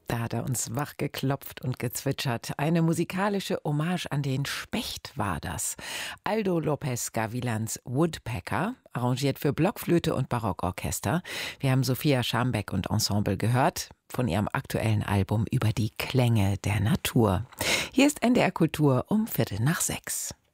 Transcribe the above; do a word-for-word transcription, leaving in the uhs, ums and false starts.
Da hat er uns wachgeklopft und gezwitschert. Eine musikalische Hommage an den Specht war das. Aldo López Gavilans Woodpecker, arrangiert für Blockflöte und Barockorchester. Wir haben Sophia Schambeck und Ensemble gehört von ihrem aktuellen Album über die Klänge der Natur. Hier ist N D R Kultur um Viertel nach sechs.